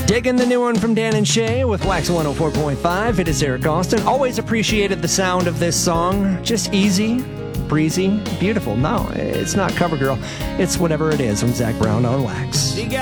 Digging the new one from Dan and Shay with Wax 104.5. It is Eric Austin. Always appreciated the sound of this song. Just easy, breezy, beautiful. No, it's not CoverGirl. It's whatever it is from Zach Brown on Wax. You got